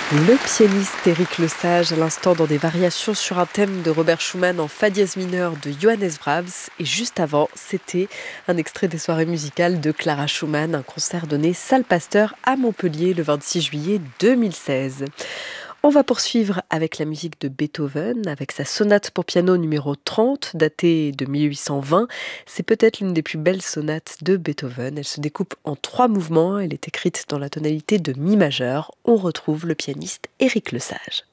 Le pianiste Éric Lesage, à l'instant dans des variations sur un thème de Robert Schumann en fa dièse mineur de Johannes Brahms. Et juste avant, c'était un extrait des soirées musicales de Clara Schumann, un concert donné salle Pasteur à Montpellier le 26 juillet 2016. On va poursuivre avec la musique de Beethoven, avec sa sonate pour piano numéro 30, datée de 1820. C'est peut-être l'une des plus belles sonates de Beethoven. Elle se découpe en 3 mouvements. Elle est écrite dans la tonalité de mi majeur. On retrouve le pianiste Éric Lesage.